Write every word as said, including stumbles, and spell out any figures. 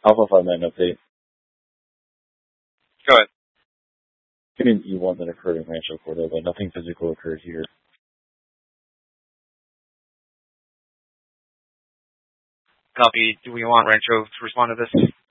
Alpha five nine update. Go ahead. Give me an E one that occurred in Rancho Cordova. Nothing physical occurred here. Copy. Do we want Rancho to respond to this?